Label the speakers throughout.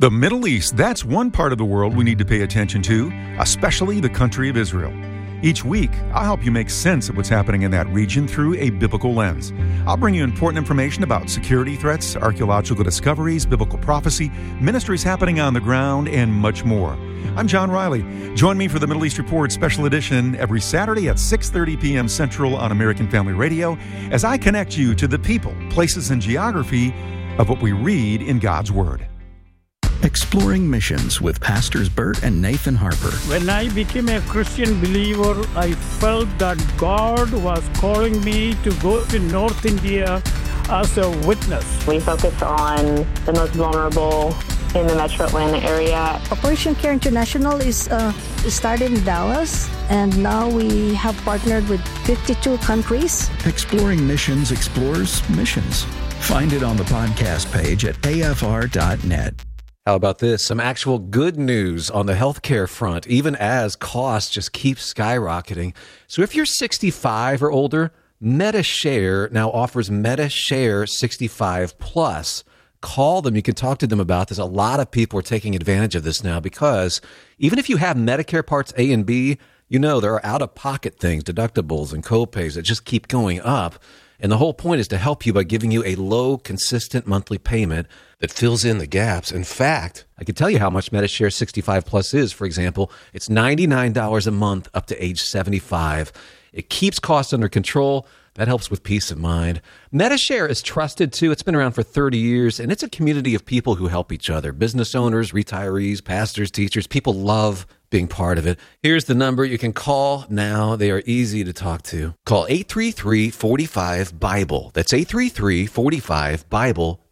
Speaker 1: The Middle East, that's one part of the world we need to pay attention to, especially the country of Israel. Each week, I'll help you make sense of what's happening in that region through a biblical lens. I'll bring you important information about security threats, archaeological discoveries, biblical prophecy, ministries happening on the ground, and much more. I'm John Riley. Join me for the Middle East Report Special Edition every Saturday at 6:30 p.m. Central on American Family Radio as I connect you to the people, places, and geography of what we read in God's Word.
Speaker 2: Exploring Missions with Pastors Bert and Nathan Harper.
Speaker 3: When I became a Christian believer, I felt that God was calling me to go to North India as a witness.
Speaker 4: We focus on the most vulnerable in the Metro Atlanta area.
Speaker 5: Operation Care International is started in Dallas, and now we have partnered with 52 countries.
Speaker 2: Exploring Missions explores missions. Find it on the podcast page at afr.net.
Speaker 6: How about this? Some actual good news on the healthcare front, even as costs just keep skyrocketing. So if you're 65 or older, Medi-Share now offers Medi-Share 65 Plus. Call them. You can talk to them about this. A lot of people are taking advantage of this now because even if you have Medicare Parts A and B, you know there are out-of-pocket things, deductibles and co-pays that just keep going up. And the whole point is to help you by giving you a low, consistent monthly payment that fills in the gaps. In fact, I can tell you how much Medi-Share 65 Plus is. For example, it's $99 a month up to age 75. It keeps costs under control. That helps with peace of mind. Medi-Share is trusted, too. It's been around for 30 years, and it's a community of people who help each other. Business owners, retirees, pastors, teachers. People love being part of it. Here's the number you can call now. They are easy to talk to. Call 833-45-BIBLE. That's 833-45-BIBLE.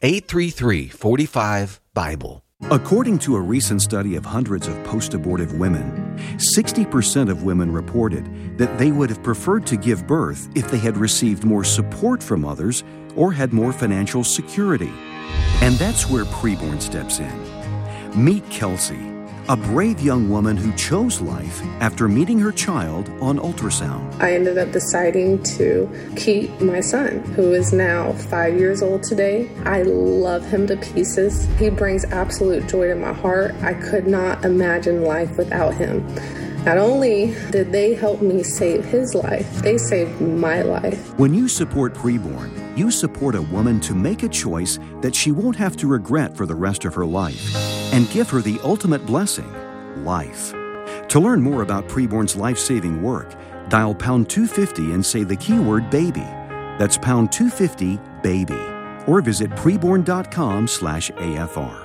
Speaker 6: 833-45-BIBLE.
Speaker 7: According to a recent study of hundreds of post-abortive women, 60% of women reported that they would have preferred to give birth if they had received more support from others or had more financial security. And that's where Preborn steps in. Meet Kelsey, a brave young woman who chose life after meeting her child on ultrasound.
Speaker 8: I ended up deciding to keep my son, who is now 5 years old today. I love him to pieces. He brings absolute joy to my heart. I could not imagine life without him. Not only did they help me save his life, they saved my life.
Speaker 7: When you support Preborn, you support a woman to make a choice that she won't have to regret for the rest of her life and give her the ultimate blessing, life. To learn more about Preborn's life-saving work, dial pound 250 and say the keyword baby. That's pound 250 baby. Or visit preborn.com/AFR.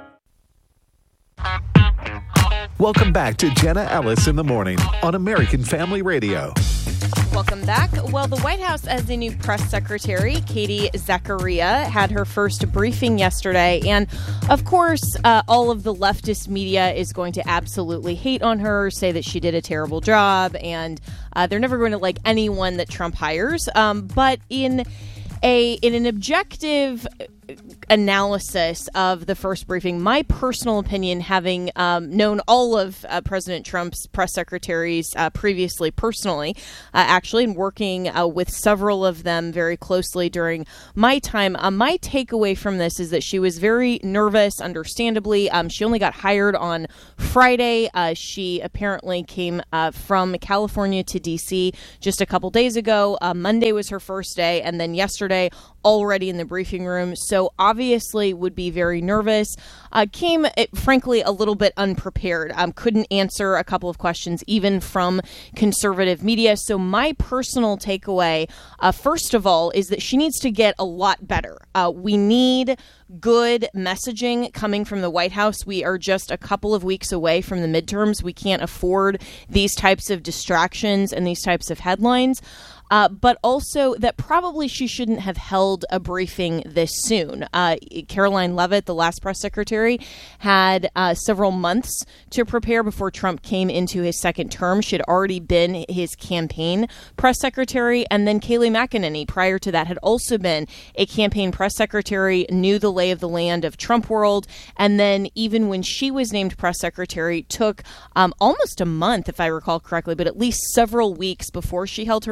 Speaker 9: Welcome back to Jenna Ellis in the Morning on American Family Radio.
Speaker 10: Welcome back. Well, the White House has a new press secretary, Katie Zachariah, had her first briefing yesterday. And, of course, all of the leftist media is going to absolutely hate on her, say that she did a terrible job, and they're never going to like anyone that Trump hires. But in an objective analysis of the first briefing, my personal opinion, having known all of President Trump's press secretaries previously personally, actually, and working with several of them very closely during my time, my takeaway from this is that she was very nervous, understandably. She only got hired on Friday. She apparently came from California to D.C. just a couple days ago. Monday was her first day, and then yesterday already in the briefing room. So obviously would be very nervous. Came, frankly, a little bit unprepared. Couldn't answer a couple of questions, even from conservative media. So my personal takeaway, first of all, is that she needs to get a lot better. We need good messaging coming from the White House. We are just a couple of weeks away from the midterms. We can't afford these types of distractions and these types of headlines. But also that probably she shouldn't have held a briefing this soon. Caroline Leavitt, the last press secretary, had several months to prepare before Trump came into his second term. She had already been his campaign press secretary. And then Kayleigh McEnany, prior to that, had also been a campaign press secretary, knew the lay of the land of Trump world. And then even when she was named press secretary, took almost a month, if I recall correctly, but at least several weeks before she held her first briefing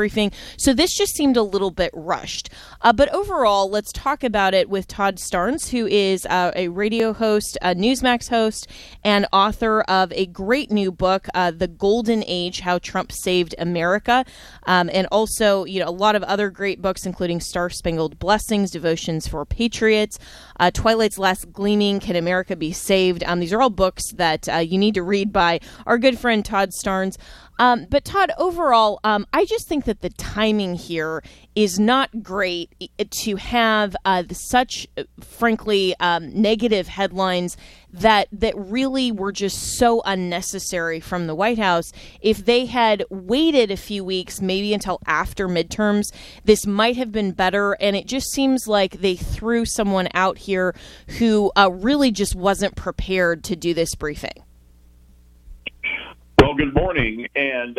Speaker 10: briefing. So this just seemed a little bit rushed. But overall, let's talk about it with Todd Starnes, who is a radio host, a Newsmax host, and author of a great new book, The Golden Age, How Trump Saved America, and also a lot of other great books, including Star-Spangled Blessings, Devotions for Patriots, Twilight's Last Gleaming, Can America Be Saved? These are all books that you need to read by our good friend Todd Starnes. But Todd, overall, I just think that the timing here is not great to have such, frankly, negative headlines that really were just so unnecessary from the White House. If they had waited a few weeks, maybe until after midterms, this might have been better. And it just seems like they threw someone out here who really just wasn't prepared to do this briefing.
Speaker 11: Well, good morning, and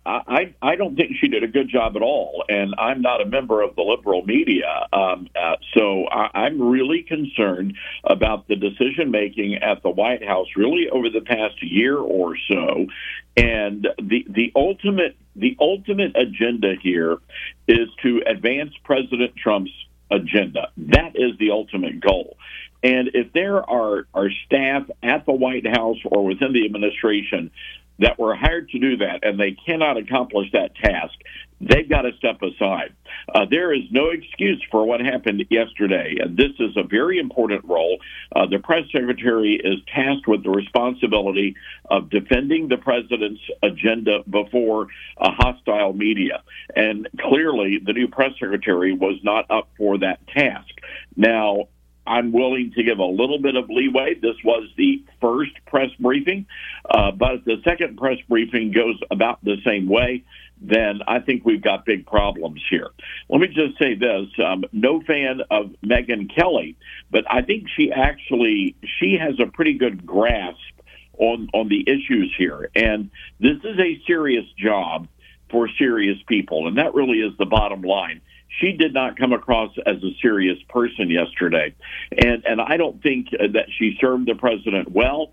Speaker 11: I don't think she did a good job at all, and I'm not a member of the liberal media, so I'm really concerned about the decision-making at the White House really over the past year or so, and the ultimate agenda here is to advance President Trump's agenda. That is the ultimate goal. And if there are staff at the White House or within the administration that were hired to do that, and they cannot accomplish that task, they've got to step aside. There is no excuse for what happened yesterday, and this is a very important role. The press secretary is tasked with the responsibility of defending the president's agenda before a hostile media, and clearly the new press secretary was not up for that task. Now, I'm willing to give a little bit of leeway. This was the first press briefing, but if the second press briefing goes about the same way, then I think we've got big problems here. Let me just say this. No fan of Megyn Kelly, but I think she has a pretty good grasp on the issues here. And this is a serious job for serious people, and that really is the bottom line. She did not come across as a serious person yesterday, and I don't think that she served the president well.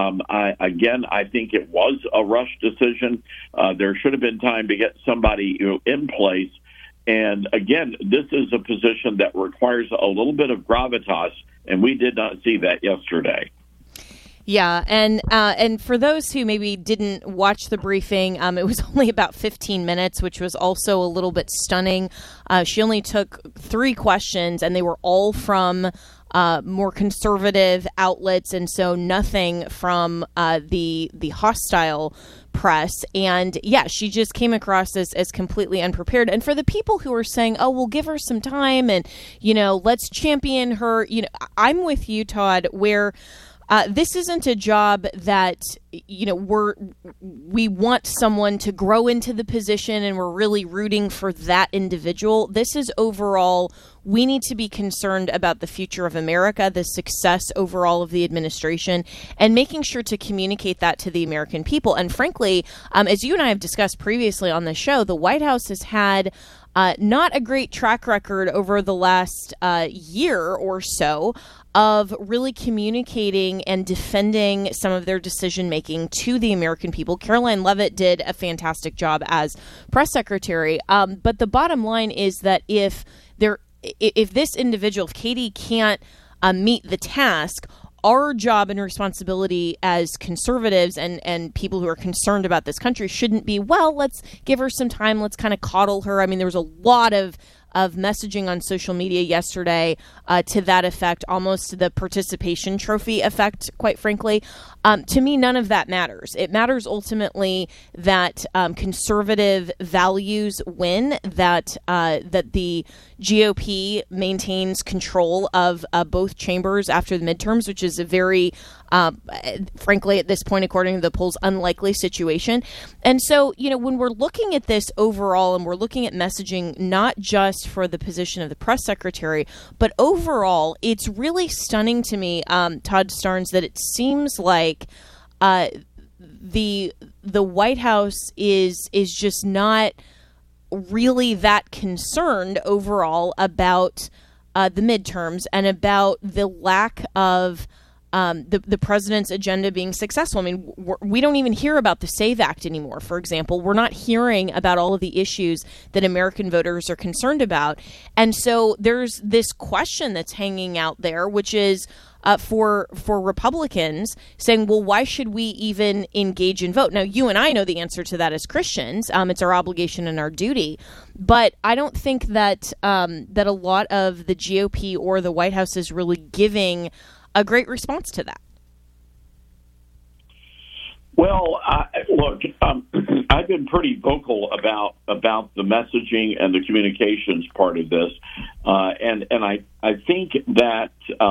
Speaker 11: I think it was a rush decision. There should have been time to get somebody in place. And again, this is a position that requires a little bit of gravitas, and we did not see that yesterday.
Speaker 10: Yeah, and for those who maybe didn't watch the briefing, it was only about 15 minutes, which was also a little bit stunning. She only took 3 questions, and they were all from more conservative outlets, and so nothing from the hostile press. And yeah, she just came across as completely unprepared. And for the people who are saying, oh, we'll give her some time and, let's champion her, I'm with you, Todd, where this isn't a job that, we want someone to grow into the position and we're really rooting for that individual. This is overall, we need to be concerned about the future of America, the success overall of the administration, and making sure to communicate that to the American people. And frankly, as you and I have discussed previously on the show, the White House has had not a great track record over the last year or so of really communicating and defending some of their decision-making to the American people. Caroline Leavitt did a fantastic job as press secretary. But the bottom line is that if this individual, if Katie can't meet the task, our job and responsibility as conservatives and people who are concerned about this country shouldn't be, well, let's give her some time, let's kind of coddle her. I mean, there was a lot of messaging on social media yesterday to that effect, almost the participation trophy effect, quite frankly. To me, none of that matters. It matters ultimately that conservative values win, that the GOP maintains control of both chambers after the midterms, which is a very, frankly, at this point, according to the polls, unlikely situation. And so, when we're looking at this overall and we're looking at messaging, not just for the position of the press secretary, but overall, it's really stunning to me, Todd Starnes, that it seems like the White House is just not really that concerned overall about the midterms and about the lack of the president's agenda being successful. I mean, we don't even hear about the SAVE Act anymore, for example. We're not hearing about all of the issues that American voters are concerned about. And so there's this question that's hanging out there, which is for Republicans saying, well, why should we even engage in vote? Now, you and I know the answer to that as Christians. It's our obligation and our duty. But I don't think that that a lot of the GOP or the White House is really giving a great response to that.
Speaker 11: Well, look, I've been pretty vocal about the messaging and the communications part of this, and I think that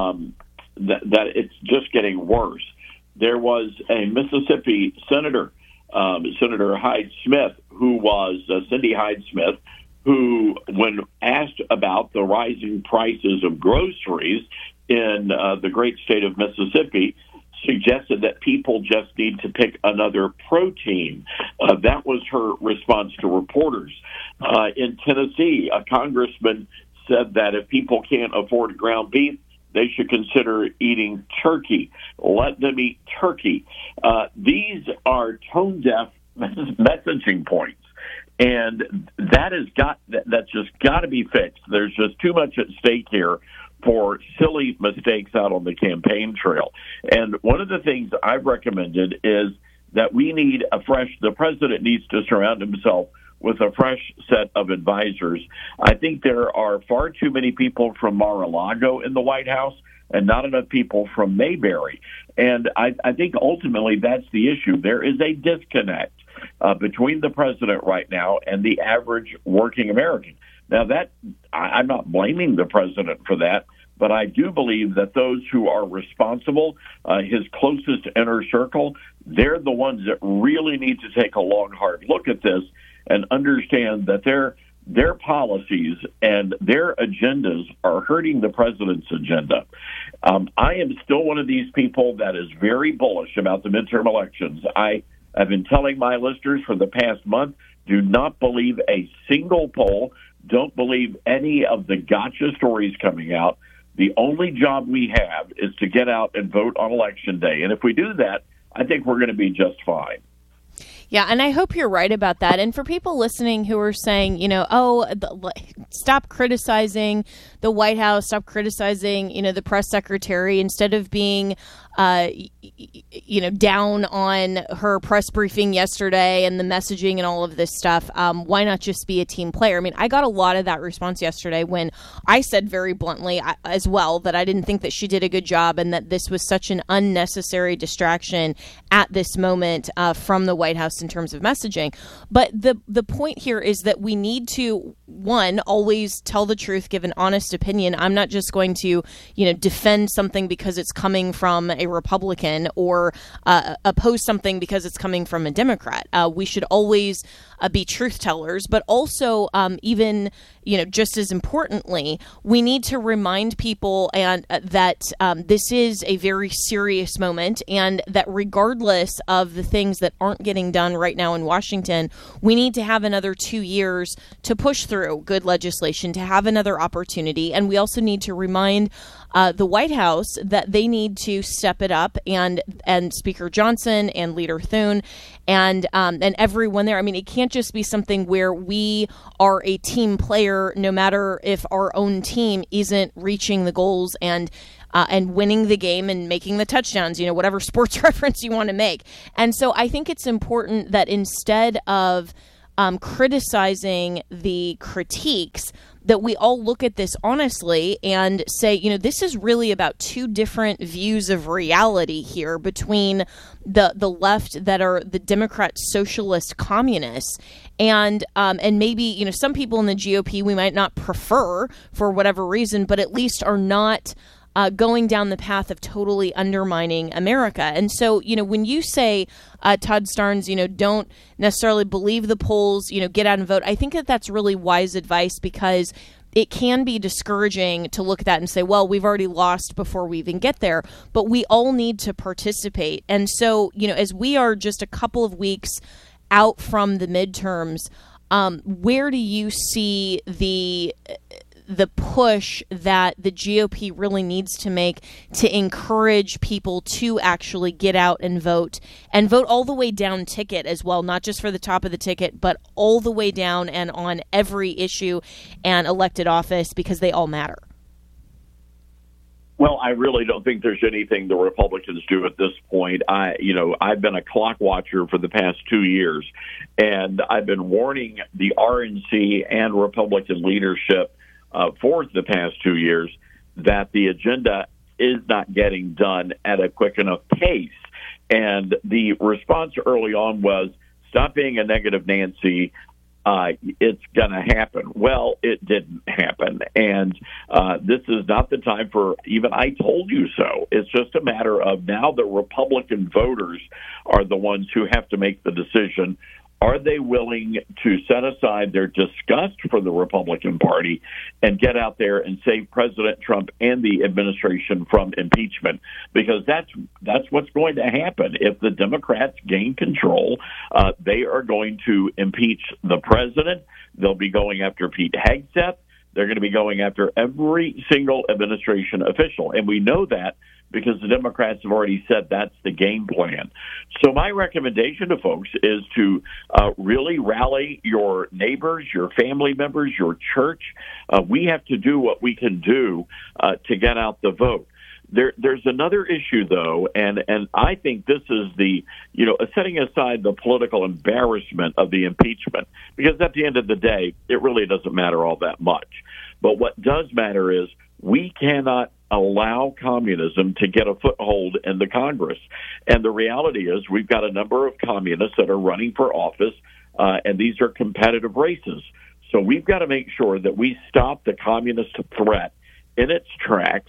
Speaker 11: that it's just getting worse. There was a Mississippi senator, Senator Hyde-Smith, who was Cindy Hyde-Smith, who, when asked about the rising prices of groceries in the great state of Mississippi, suggested that people just need to pick another protein. That was her response to reporters. In Tennessee, a congressman said that if people can't afford ground beef, they should consider eating turkey. Let them eat turkey. These are tone-deaf messaging points. And that's just got to be fixed. There's just too much at stake here for silly mistakes out on the campaign trail. And one of the things I've recommended is that the president needs to surround himself with a fresh set of advisors. I think there are far too many people from Mar-a-Lago in the White House and not enough people from Mayberry. And I think ultimately that's the issue. There is a disconnect between the president right now and the average working American. Now, I'm not blaming the president for that, but I do believe that those who are responsible, his closest inner circle, they're the ones that really need to take a long, hard look at this and understand that their policies and their agendas are hurting the president's agenda. I am still one of these people that is very bullish about the midterm elections. I have been telling my listeners for the past month, do not believe a single poll. Don't believe any of the gotcha stories coming out. The only job we have is to get out and vote on Election Day. And if we do that, I think we're going to be just fine.
Speaker 10: Yeah, and I hope you're right about that. And for people listening who are saying, stop criticizing the White House, stop criticizing, the press secretary, instead of being down on her press briefing yesterday and the messaging and all of this stuff, why not just be a team player? I mean, I got a lot of that response yesterday when I said very bluntly as well that I didn't think that she did a good job and that this was such an unnecessary distraction at this moment from the White House in terms of messaging. But the point here is that we need to, one, always tell the truth, give an honest opinion. I'm not just going to, defend something because it's coming from a Republican or oppose something because it's coming from a Democrat. We should always be truth tellers, but also even, just as importantly, we need to remind people that this is a very serious moment, and that regardless of the things that aren't getting done right now in Washington, we need to have another 2 years to push through good legislation, to have another opportunity. And we also need to remind the White House that they need to step it up, and Speaker Johnson and Leader Thune and everyone there. I mean, it can't just be something where we are a team player, no matter if our own team isn't reaching the goals and winning the game and making the touchdowns, whatever sports reference you want to make. And so I think it's important that instead of criticizing the critiques, that we all look at this honestly and say, this is really about two different views of reality here between the left that are the Democrat socialist communists and maybe, some people in the GOP we might not prefer for whatever reason, but at least are not going down the path of totally undermining America. And so, when you say, Todd Starnes, don't necessarily believe the polls, get out and vote, I think that's really wise advice, because it can be discouraging to look at that and say, well, we've already lost before we even get there. But we all need to participate. And so, as we are just a couple of weeks out from the midterms, where do you see the push that the GOP really needs to make to encourage people to actually get out and vote all the way down ticket as well, not just for the top of the ticket, but all the way down and on every issue and elected office, because they all matter.
Speaker 11: Well, I really don't think there's anything the Republicans do at this point. I've been a clock watcher for the past 2 years, and I've been warning the RNC and Republican leadership for the past 2 years that the agenda is not getting done at a quick enough pace. And the response early on was, stop being a negative Nancy. It's going to happen. Well, it didn't happen. And this is not the time for even I told you so. It's just a matter of now the Republican voters are the ones who have to make the decision. Are they willing to set aside their disgust for the Republican Party and get out there and save President Trump and the administration from impeachment? Because that's what's going to happen. If the Democrats gain control, they are going to impeach the president. They'll be going after Pete Hegseth. They're going to be going after every single administration official. And we know that because the Democrats have already said that's the game plan. So my recommendation to folks is to really rally your neighbors, your family members, your church. We have to do what we can do to get out the vote. There's another issue, though, and I think this is setting aside the political embarrassment of the impeachment, because at the end of the day, it really doesn't matter all that much. But what does matter is we cannot allow communism to get a foothold in the Congress. And the reality is we've got a number of communists that are running for office, and these are competitive races. So we've got to make sure that we stop the communist threat in its tracks,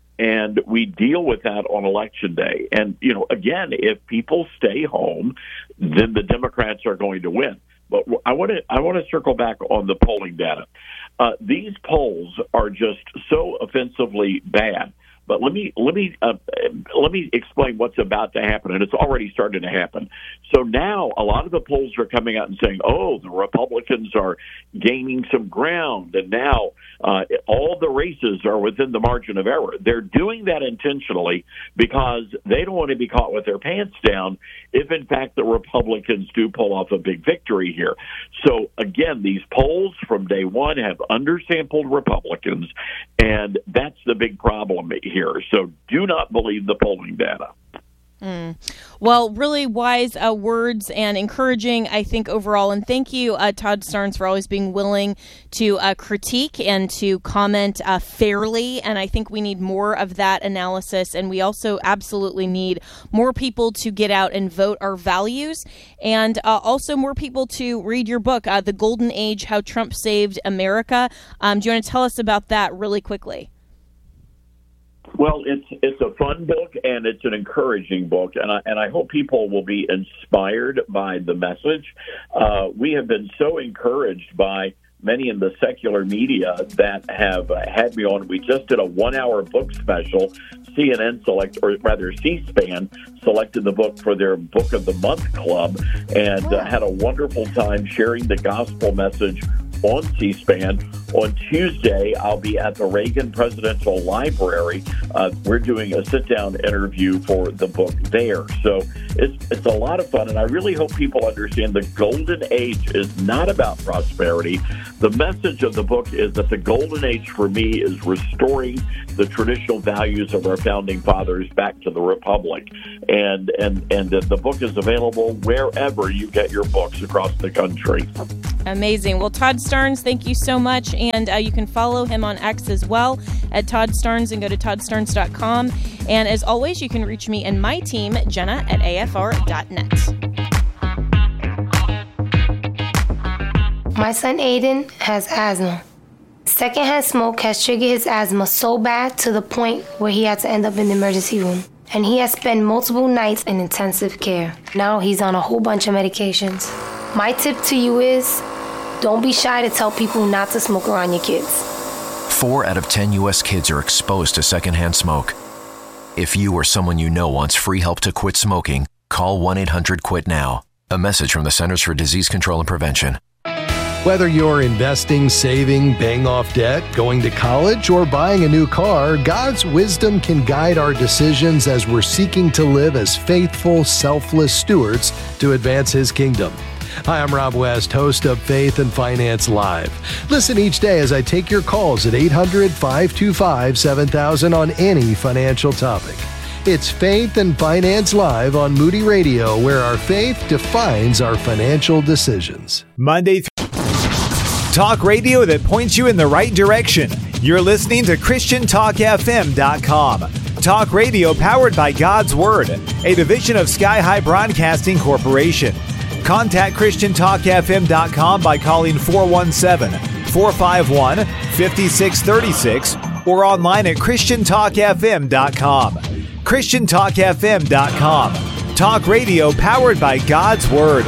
Speaker 11: and we deal with that on Election Day. And, again, if people stay home, then the Democrats are going to win. But I want to circle back on the polling data. These polls are just so offensively bad. But let me explain what's about to happen, and it's already starting to happen. So now a lot of the polls are coming out and saying, "Oh, the Republicans are gaining some ground, and now all the races are within the margin of error." They're doing that intentionally because they don't want to be caught with their pants down if, in fact, the Republicans do pull off a big victory here. So again, these polls from day one have undersampled Republicans, and that's the big problem here. So do not believe the polling data.
Speaker 10: Well, really wise words and encouraging, I think, overall. And thank you, Todd Starnes, for always being willing to critique and to comment fairly. And I think we need more of that analysis. And we also absolutely need more people to get out and vote our values, and also more people to read your book, The Golden Age, How Trump Saved America. Do you want to tell us about that really quickly?
Speaker 11: Well, it's a fun book, and it's an encouraging book, and I hope people will be inspired by the message. We have been so encouraged by many in the secular media that have had me on. We just did a 1-hour book special. C-SPAN selected the book for their Book of the Month Club, and had a wonderful time sharing the gospel message on C-SPAN. On Tuesday, I'll be at the Reagan Presidential Library. We're doing a sit-down interview for the book there. So it's a lot of fun, and I really hope people understand the golden age is not about prosperity. The message of the book is that the golden age for me is restoring the traditional values of our founding fathers back to the Republic. And the book is available wherever you get your books across the country.
Speaker 10: Amazing. Well, Todd Starnes, thank you so much. And you can follow him on X as well at Todd Starnes, and go to toddstarnes.com. And as always, you can reach me and my team, Jenna, at afr.net.
Speaker 12: My son Aiden has asthma. Secondhand smoke has triggered his asthma so bad to the point where he had to end up in the emergency room. And he has spent multiple nights in intensive care. Now he's on a whole bunch of medications. My tip to you is, don't be shy to tell people not to smoke around your kids.
Speaker 13: 4 out of 10 U.S. kids are exposed to secondhand smoke. If you or someone you know wants free help to quit smoking, call 1-800-QUIT-NOW. A message from the Centers for Disease Control and Prevention.
Speaker 14: Whether you're investing, saving, paying off debt, going to college, or buying a new car, God's wisdom can guide our decisions as we're seeking to live as faithful, selfless stewards to advance His kingdom. Hi, I'm Rob West, host of Faith and Finance Live. Listen each day as I take your calls at 800-525-7000 on any financial topic. It's Faith and Finance Live on Moody Radio, where our faith defines our financial decisions.
Speaker 15: Monday talk radio that points you in the right direction. You're listening to ChristianTalkFM.com. Talk radio powered by God's Word, a division of Sky High Broadcasting Corporation. Contact ChristianTalkFM.com by calling 417-451-5636 or online at ChristianTalkFM.com. ChristianTalkFM.com. Talk radio powered by God's Word.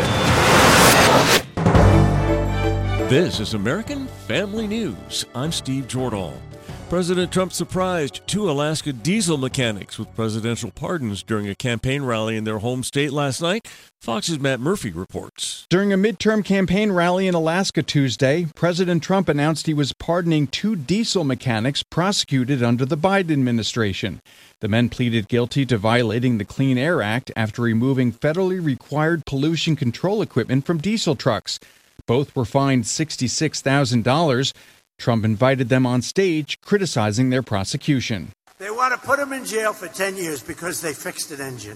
Speaker 16: This is American Family News. I'm Steve Jordahl. President Trump surprised 2 Alaska diesel mechanics with presidential pardons during a campaign rally in their home state last night. Fox's Matt Murphy reports.
Speaker 17: During a midterm campaign rally in Alaska Tuesday, President Trump announced he was pardoning 2 diesel mechanics prosecuted under the Biden administration. The men pleaded guilty to violating the Clean Air Act after removing federally required pollution control equipment from diesel trucks. Both were fined $66,000. Trump invited them on stage, criticizing their prosecution.
Speaker 18: They want to put them in jail for 10 years because they fixed an engine.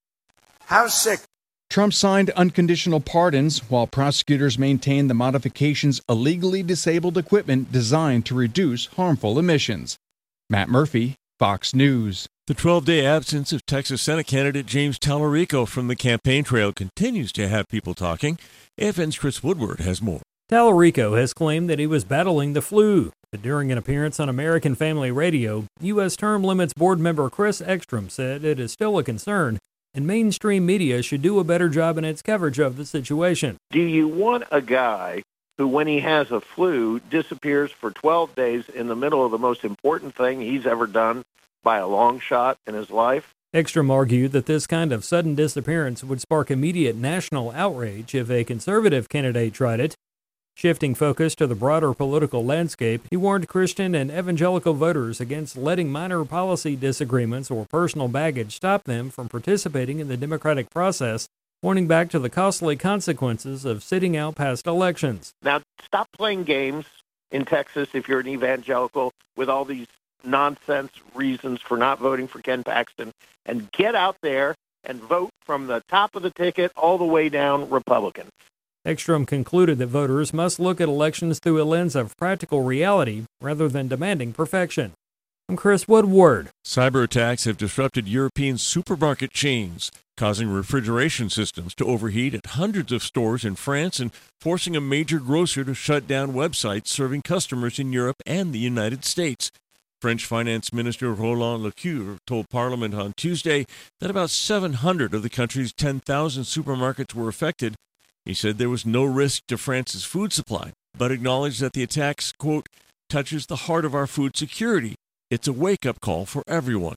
Speaker 18: How sick.
Speaker 17: Trump signed unconditional pardons while prosecutors maintain the modifications illegally disabled equipment designed to reduce harmful emissions. Matt Murphy, Fox News.
Speaker 16: The 12-day absence of Texas Senate candidate James Tallarico from the campaign trail continues to have people talking. AFN's Chris Woodward has more.
Speaker 19: Tallarico has claimed that he was battling the flu, but during an appearance on American Family Radio, U.S. Term Limits board member Chris Ekstrom said it is still a concern and mainstream media should do a better job in its coverage of the situation.
Speaker 20: Do you want a guy who, when he has a flu, disappears for 12 days in the middle of the most important thing he's ever done by a long shot in his life?
Speaker 19: Ekstrom argued that this kind of sudden disappearance would spark immediate national outrage if a conservative candidate tried it. Shifting focus to the broader political landscape, he warned Christian and evangelical voters against letting minor policy disagreements or personal baggage stop them from participating in the democratic process, warning back to the costly consequences of sitting out past elections.
Speaker 20: Now, stop playing games in Texas if you're an evangelical with all these nonsense reasons for not voting for Ken Paxton, and get out there and vote from the top of the ticket all the way down Republican.
Speaker 19: Ekstrom concluded that voters must look at elections through a lens of practical reality rather than demanding perfection. I'm Chris Woodward.
Speaker 16: Cyber attacks have disrupted European supermarket chains, causing refrigeration systems to overheat at hundreds of stores in France and forcing a major grocer to shut down websites serving customers in Europe and the United States. French Finance Minister Roland Lescure told Parliament on Tuesday that about 700 of the country's 10,000 supermarkets were affected. He said there was no risk to France's food supply, but acknowledged that the attacks, quote, touches the heart of our food security. It's a wake-up call for everyone.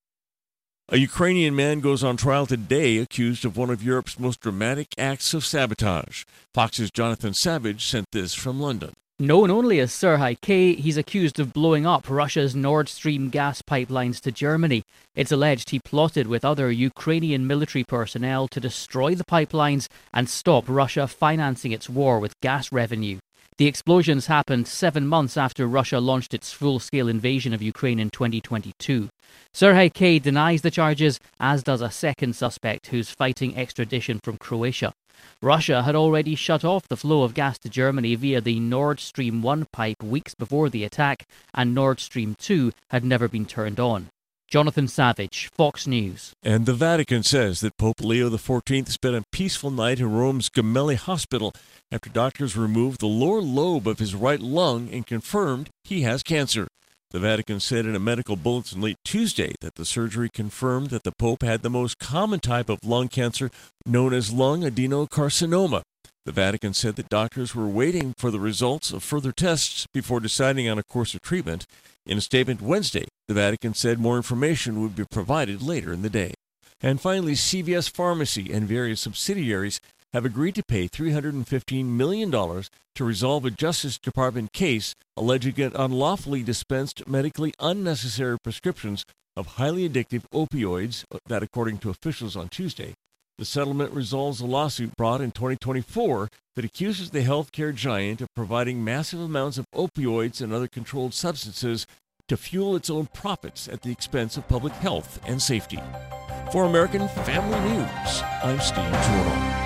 Speaker 16: A Ukrainian man goes on trial today accused of one of Europe's most dramatic acts of sabotage. Fox's Jonathan Savage sent this from London.
Speaker 21: Known only as Serhiy K., he's accused of blowing up Russia's Nord Stream gas pipelines to Germany. It's alleged he plotted with other Ukrainian military personnel to destroy the pipelines and stop Russia financing its war with gas revenue. The explosions happened 7 months after Russia launched its full-scale invasion of Ukraine in 2022. Serhiy K. denies the charges, as does a second suspect who's fighting extradition from Croatia. Russia had already shut off the flow of gas to Germany via the Nord Stream 1 pipe weeks before the attack, and Nord Stream 2 had never been turned on. Jonathan Savage, Fox News.
Speaker 16: And the Vatican says that Pope Leo XIV spent a peaceful night in Rome's Gemelli Hospital after doctors removed the lower lobe of his right lung and confirmed he has cancer. The Vatican said in a medical bulletin late Tuesday that the surgery confirmed that the Pope had the most common type of lung cancer known as lung adenocarcinoma. The Vatican said that doctors were waiting for the results of further tests before deciding on a course of treatment. In a statement Wednesday, the Vatican said more information would be provided later in the day. And finally, CVS Pharmacy and various subsidiaries have agreed to pay $315 million to resolve a Justice Department case alleging it unlawfully dispensed medically unnecessary prescriptions of highly addictive opioids, that according to officials on Tuesday. The settlement resolves a lawsuit brought in 2024 that accuses the healthcare giant of providing massive amounts of opioids and other controlled substances to fuel its own profits at the expense of public health and safety. For American Family News, I'm Steve Jordan.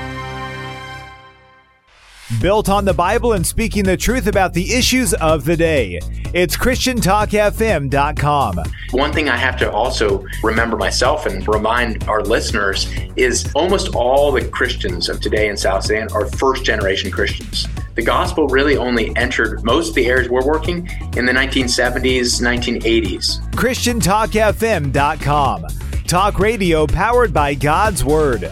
Speaker 15: Built on the Bible and speaking the truth about the issues of the day. It's ChristianTalkFM.com.
Speaker 1: One thing I have to also remember myself and remind our listeners is almost all the Christians of today in South Sudan are first-generation Christians. The gospel really only entered most of the areas we're working in the 1970s, 1980s.
Speaker 15: ChristianTalkFM.com. Talk radio powered by God's Word.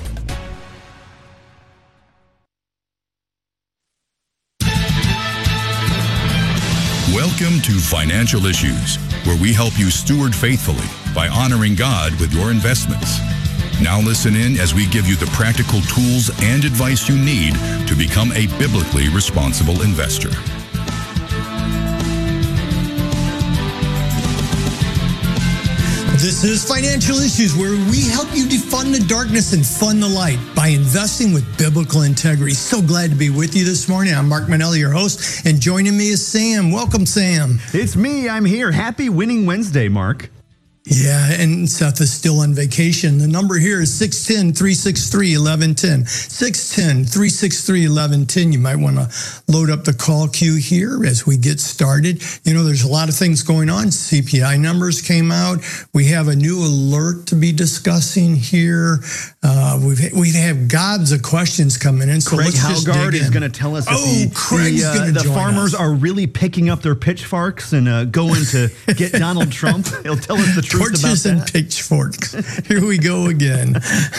Speaker 22: Welcome to Financial Issues, where we help you steward faithfully by honoring God with your investments. Now listen in as we give you the practical tools and advice you need to become a biblically responsible investor.
Speaker 23: This is Financial Issues, where we help you defund the darkness and fund the light by investing with biblical integrity. So glad to be with you this morning. I'm Mark Manelli, your host, and joining me is Sam. Welcome, Sam.
Speaker 24: It's me. I'm here. Happy Winning Wednesday, Mark.
Speaker 23: Yeah, and Seth is still on vacation. The number here is 610-363-1110. 610-363-1110. You might want to load up the call queue here as we get started. You know, there's a lot of things going on. CPI numbers came out. We have a new alert to be discussing here. We have gobs of questions coming in. So
Speaker 24: Craig Halgard is going to tell us if the farmers are really picking up their pitchforks and going to get Donald Trump. He'll tell us the truth.
Speaker 23: Torches and pitchforks. Here we go again.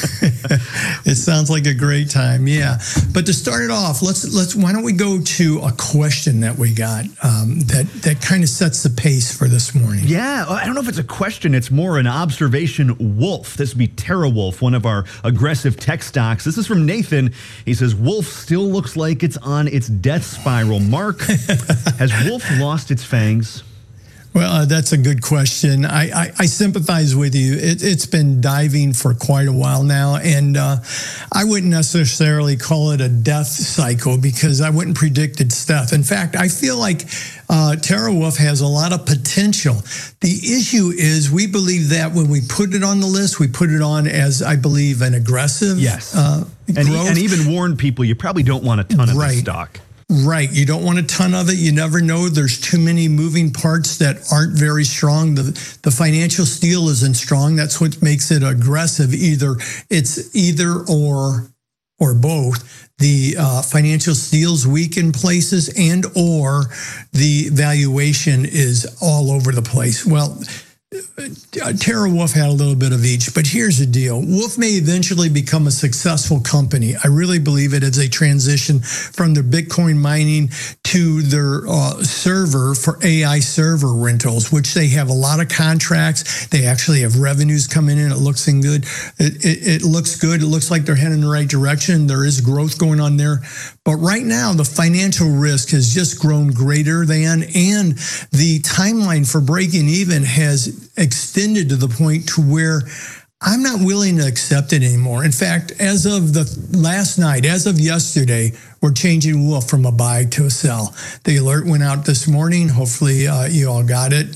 Speaker 23: It sounds like a great time, yeah. But to start it off, let's. Why don't we go to a question that we got that kind of sets the pace for this morning?
Speaker 24: Yeah, I don't know if it's a question. It's more an observation. Wolf. This would be TerraWolf, one of our aggressive tech stocks. This is from Nathan. He says Wolf still looks like it's on its death spiral. Mark, has Wolf lost its fangs?
Speaker 23: Well, that's a good question. I sympathize with you. It's been diving for quite a while now, and I wouldn't necessarily call it a death cycle because I wouldn't predict its death. In fact, I feel like TerraWolf has a lot of potential. The issue is we believe that when we put it on the list, we put it on as, I believe, an aggressive
Speaker 24: and even warn people you probably don't want a ton of this stock.
Speaker 23: Right. You don't want a ton of it. You never know. There's too many moving parts that aren't very strong. The financial steel isn't strong. That's what makes it aggressive. It's either or both. The financial steel's weak in places and or the valuation is all over the place. Well, TerraWolf had a little bit of each, but here's the deal. Wolf may eventually become a successful company. I really believe it as a transition from their Bitcoin mining to their server for AI server rentals, which they have a lot of contracts. They actually have revenues coming in. It looks good. It looks good. It looks like they're heading in the right direction. There is growth going on there. But right now, the financial risk has just grown greater than, and the timeline for breaking even has extended to the point to where I'm not willing to accept it anymore. In fact, as of last night, as of yesterday, we're changing Wolf from a buy to a sell. The alert went out this morning. Hopefully you all got it,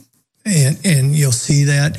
Speaker 23: and you'll see that.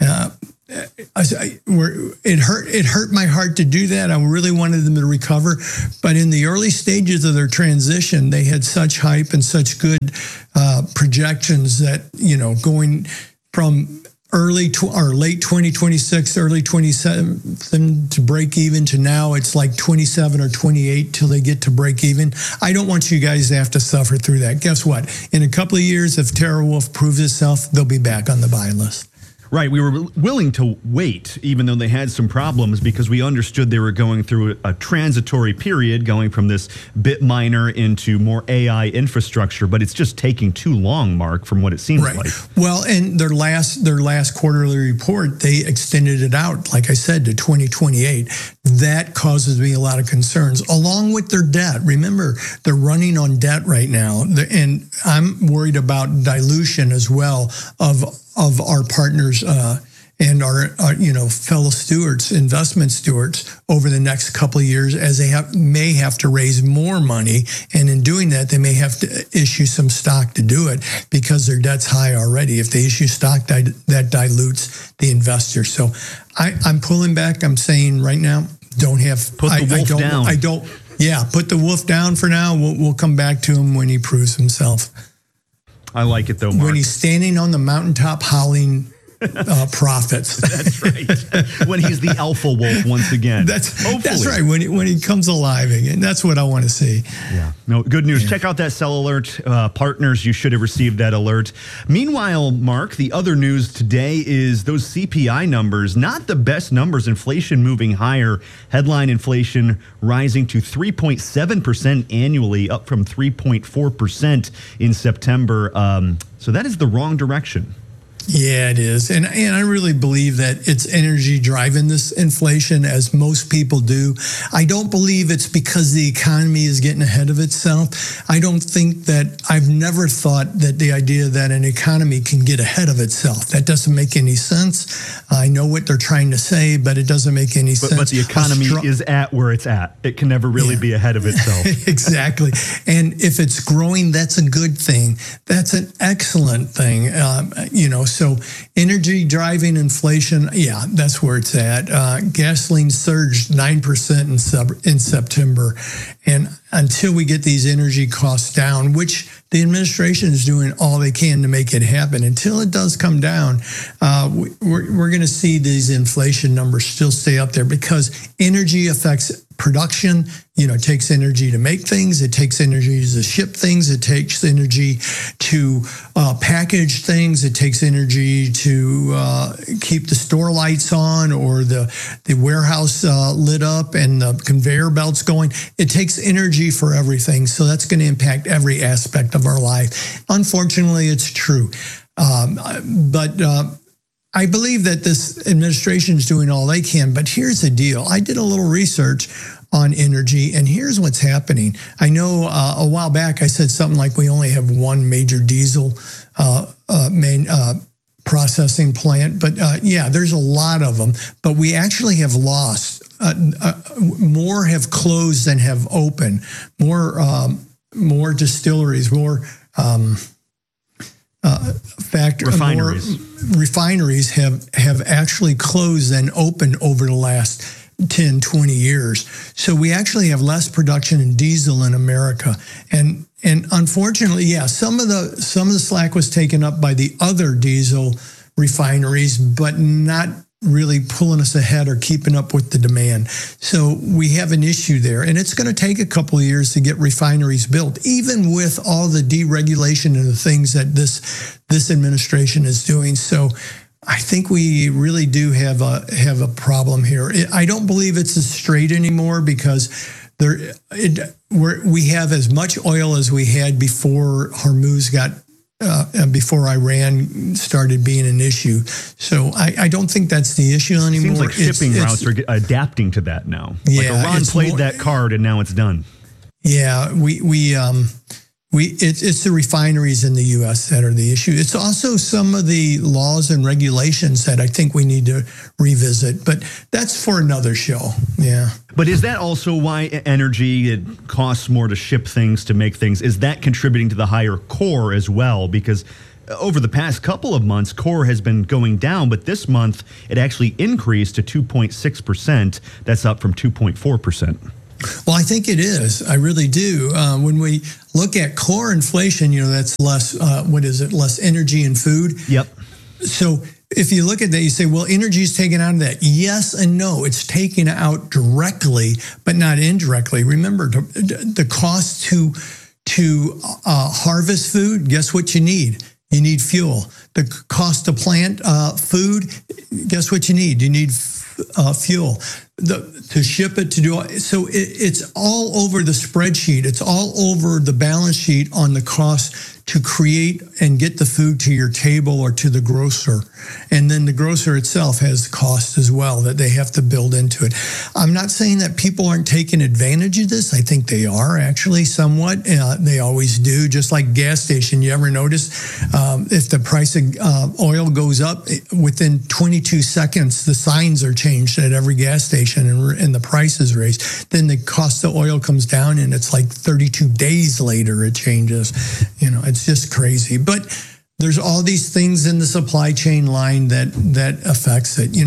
Speaker 23: It hurt my heart to do that. I really wanted them to recover, but in the early stages of their transition, they had such hype and such good projections that, you know, going from late 2026, early 27 to break even to now, it's like 27 or 28 till they get to break even. I don't want you guys to have to suffer through that. Guess what? In a couple of years, if TerraWolf proves itself, they'll be back on the buy list.
Speaker 24: Right. We were willing to wait, even though they had some problems, because we understood they were going through a transitory period, going from this Bitminer into more AI infrastructure. But it's just taking too long, Mark, from what it seems like.
Speaker 23: Well, and their last quarterly report, they extended it out, like I said, to 2028. that causes me a lot of concerns, along with their debt. Remember, they're running on debt right now, and I'm worried about dilution as well of our partners and our fellow stewards, investment stewards, over the next couple of years, as they may have to raise more money, and in doing that, they may have to issue some stock to do it because their debt's high already. If they issue stock, that dilutes the investor. So I'm pulling back. I'm saying right now, don't have
Speaker 24: put the wolf down.
Speaker 23: Put the wolf down for now. We'll come back to him when he proves himself.
Speaker 24: I like it though, Mark.
Speaker 23: When he's standing on the mountaintop howling prophets.
Speaker 24: That's right. When he's the alpha wolf once again.
Speaker 23: That's right. When he comes alive again. That's what I want to see.
Speaker 24: Yeah. No, good news. Yeah. Check out that cell alert. Partners, you should have received that alert. Meanwhile, Mark, the other news today is those CPI numbers, not the best numbers. Inflation moving higher. Headline inflation rising to 3.7% annually, up from 3.4% in September. So that is the wrong direction.
Speaker 23: Yeah, it is. And I really believe that it's energy driving this inflation, as most people do. I don't believe it's because the economy is getting ahead of itself. I don't think that, I've never thought that the idea that an economy can get ahead of itself. That doesn't make any sense. I know what they're trying to say, but it doesn't make any sense.
Speaker 24: But the economy is at where it's at. It can never really be ahead of itself.
Speaker 23: Exactly. And if it's growing, that's a good thing. That's an excellent thing. So energy driving inflation, that's where it's at. Gasoline surged 9% in September. And until we get these energy costs down, which the administration is doing all they can to make it happen, until it does come down, we're going to see these inflation numbers still stay up there, because energy affects production. It takes energy to make things. It takes energy to ship things. It takes energy to package things. It takes energy to keep the store lights on or the warehouse lit up and the conveyor belts going. It takes energy for everything. So that's going to impact every aspect of our life. Unfortunately, it's true. But I believe that this administration is doing all they can. But here's the deal. I did a little research on energy, and here's what's happening. I know a while back I said something like we only have one major diesel main processing plant, but there's a lot of them. But we actually have lost. More have closed than have opened. More distilleries, more refineries have actually closed than opened over the last 10, 20 years. So we actually have less production in diesel in America. And unfortunately, some of the slack was taken up by the other diesel refineries, but not really pulling us ahead or keeping up with the demand. So we have an issue there. And it's going to take a couple of years to get refineries built, even with all the deregulation and the things that this administration is doing. So I think we really do have a problem here. I don't believe it's as straight anymore, because we have as much oil as we had before Hormuz before Iran started being an issue. So I don't think that's the issue anymore.
Speaker 24: Seems like shipping routes are adapting to that now. Like Iran played that card and now it's done.
Speaker 23: Yeah, it's the refineries in the U.S. that are the issue. It's also some of the laws and regulations that I think we need to revisit, but that's for another show. Yeah.
Speaker 24: But is that also why energy, it costs more to ship things, to make things? Is that contributing to the higher core as well? Because over the past couple of months, core has been going down, but this month it actually increased to 2.6%. That's up from 2.4%.
Speaker 23: Well, I think it is. I really do. When we look at core inflation, that's less, less energy and food.
Speaker 24: Yep.
Speaker 23: So if you look at that, you say, well, energy is taken out of that. Yes and no. It's taken out directly, but not indirectly. Remember, the cost to harvest food, guess what you need? You need fuel. The cost to plant food, guess what you need? You need fuel. To ship it, to do it. So it's all over the spreadsheet. It's all over the balance sheet on the cost to create and get the food to your table or to the grocer. And then the grocer itself has cost as well that they have to build into it. I'm not saying that people aren't taking advantage of this. I think they are actually somewhat. They always do. Just like gas station, you ever notice if the price of oil goes up, within 22 seconds, the signs are changed at every gas station and the price is raised. Then the cost of oil comes down and it's like 32 days later it changes. It's just crazy. But there's all these things in the supply chain line that affects it.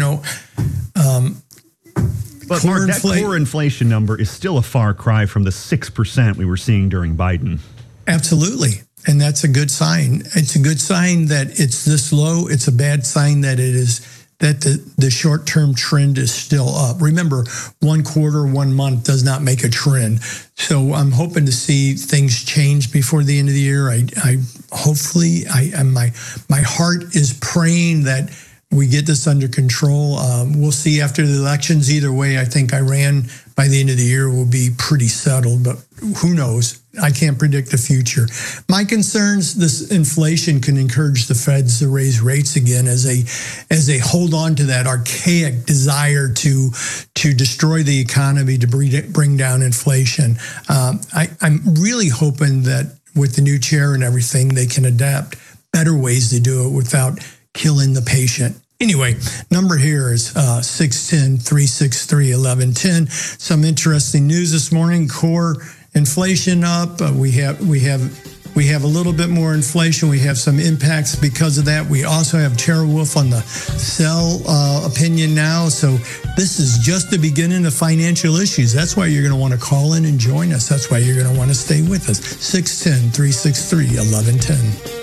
Speaker 24: But Mark, that core inflation number is still a far cry from the 6% we were seeing during Biden.
Speaker 23: Absolutely. And that's a good sign. It's a good sign that it's this low. It's a bad sign that the short-term trend is still up. Remember, 1 quarter, 1 month does not make a trend. So I'm hoping to see things change before the end of the year. My heart is praying that we get this under control. We'll see after the elections. Either way, I think Iran by the end of the year will be pretty settled, but who knows? I can't predict the future. My concerns, this inflation can encourage the Feds to raise rates again as they hold on to that archaic desire to destroy the economy, to bring down inflation. I'm really hoping that with the new chair and everything, they can adapt better ways to do it without killing the patient. Anyway, number here is 610-363-1110. Some interesting news this morning. Core inflation up. We have a little bit more inflation. We have some impacts because of that. We also have Tara Wolf on the sell opinion now. So this is just the beginning of financial issues. That's why you're going to want to call in and join us. That's why you're going to want to stay with us. 610-363-1110.